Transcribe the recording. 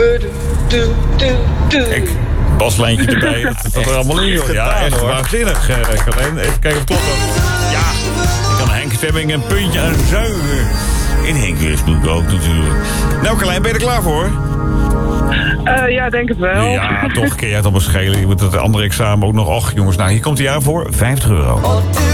Kijk, baslijntje erbij, dat er allemaal in, joh. Ja, echt waanzinnig. Alleen even kijken of het klopt ook. Ja, ik kan Henk Stemming een puntje aan zuigen. In Henk Westbroek ook natuurlijk. Nou, Carlijn, ben je er klaar voor? Ja, denk het wel. Ja, toch, kun jij het allemaal schelen. Je moet het andere examen ook nog. Och, jongens, nou, hier komt hij aan voor €50.